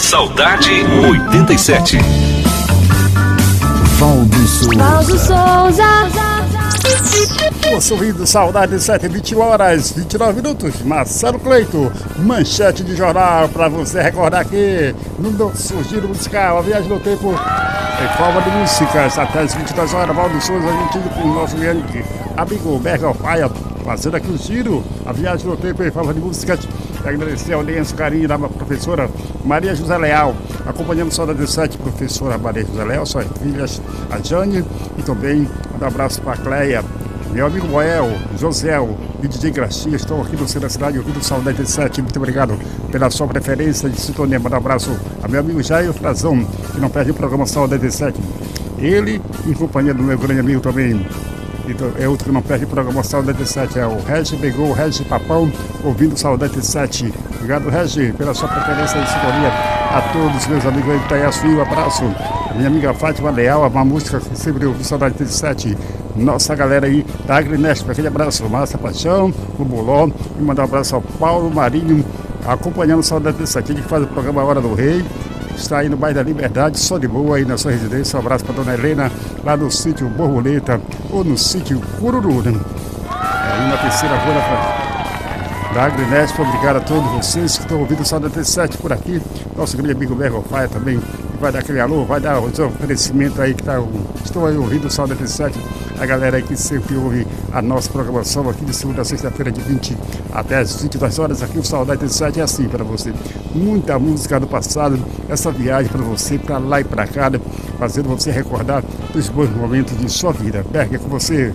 Saudade 87. Valdo Souza. Você ouvindo Saudade 7, 21h29. Marcelo Cleito, manchete de jornal pra você recordar aqui no nosso giro musical, a viagem no tempo em forma de músicas até as 22 horas. Valdo Souza, juntinho com o nosso amigo Bergal Faia, fazendo aqui o giro, a viagem no tempo em forma de músicas. Agradecer a audiência, o carinho da professora Maria José Leal, acompanhando Saudade 7, professora Maria José Leal, suas filhas, a Jane, e também um abraço para a Cleia, meu amigo Moel, Josel e DJ Gracia, estão aqui no centro da cidade ouvindo Saudade 7. Muito obrigado pela sua preferência de sintonia. Um abraço a meu amigo Jair Frazão, que não perde o programa Saudade 7. Ele, em companhia do meu grande amigo também, é outro que não perde o programa Saudade 7, é o Regi Begou, Regi Papão, ouvindo Saudade 7. Obrigado, Regi, pela sua preferência de sintonia. A todos meus amigos aí do Taiaçu, um abraço. A minha amiga Fátima Leal, uma música que sempre ouvi Saudade 7. Nossa galera aí da Agrinest, aquele abraço, Márcia Paixão, o Boló, e mandar um abraço ao Paulo Marinho, acompanhando Saudade 7. Ele faz o programa Hora do Rei. Está aí no bairro da Liberdade, só de boa aí na sua residência. Um abraço para dona Helena, lá no sítio Borboleta, ou no sítio Cururu, né? Aí na terceira rua da Agrinest. Obrigado a todos vocês que estão ouvindo o Saudade 7 por aqui. Nosso grande amigo Berro Faia também vai dar aquele alô, vai dar o seu oferecimento aí que estou aí ouvindo o Saudade 7. A galera aí que sempre ouve a nossa programação aqui de segunda a sexta-feira, de 20 até as 22 horas. Aqui o Saudade 7 é assim para você. Muita música do passado, essa viagem para você, para lá e para cá, né? Fazendo você recordar dos bons momentos de sua vida. Berg, é com você.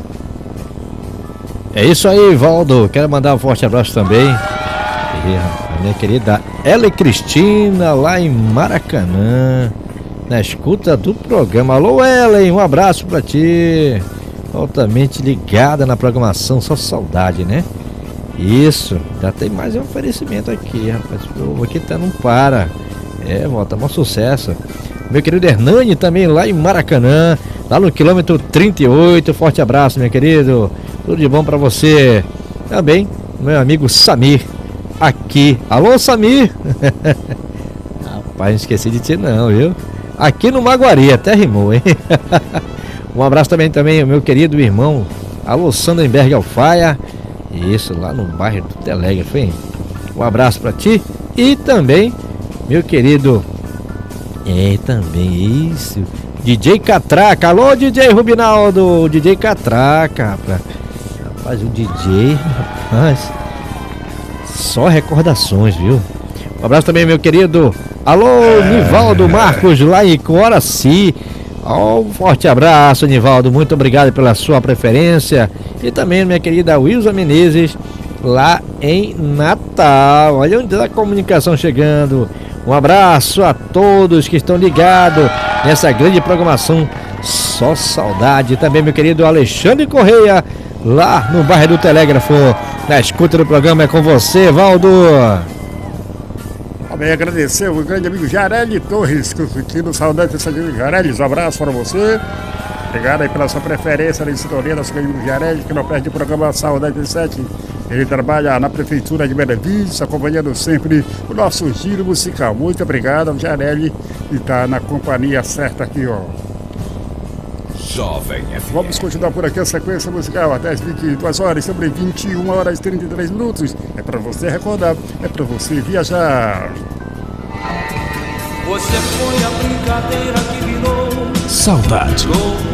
É isso aí, Valdo. Quero mandar um forte abraço também. A minha querida Ela Cristina, lá em Maracanã, na escuta do programa. Alô, Ellen, um abraço pra ti. Altamente ligada na programação, só saudade, né? Isso, já tem mais um oferecimento aqui, rapaz. O aqui tá não para. Volta, maior sucesso. Meu querido Hernani também lá em Maracanã, lá no quilômetro 38. Forte abraço, meu querido. Tudo de bom pra você. Também, meu amigo Samir, aqui. Alô, Samir. Rapaz, não esqueci de ti não, viu? Aqui no Maguari, até rimou, hein? Um abraço também ao meu querido irmão, alô, Sandenberg Alfaia. Isso, lá no bairro do Telégrafo, hein? Um abraço pra ti. E também, meu querido, também isso, DJ Catraca. Alô, DJ Rubinaldo, DJ Catraca, rapaz. Rapaz, o DJ, rapaz, só recordações, viu? Um abraço também, meu querido, alô, Nivaldo Marcos, lá em Coraci. Um forte abraço, Nivaldo, muito obrigado pela sua preferência. E também minha querida Wilza Menezes, lá em Natal. Olha onde está a comunicação chegando. Um abraço a todos que estão ligados nessa grande programação Só Saudade. Também meu querido Alexandre Correia, lá no bairro do Telégrafo, na escuta do programa. É com você, Valdo. Também agradecer o grande amigo Jareli Torres, que no Saudade desse amigo Jareli. Um abraço para você. Obrigado aí pela sua preferência na sintonia, nosso grande amigo Jareli, que não perde o programa Saudade 7. Ele trabalha na prefeitura de Benevides, acompanhando sempre o nosso giro musical. Muito obrigado ao Jareli, que está na companhia certa aqui, ó. Jovem FM. Vamos continuar por aqui a sequência musical até as 22 horas, sobre 21h33. É para você recordar, é para você viajar. Você foi a brincadeira que virou Saudade.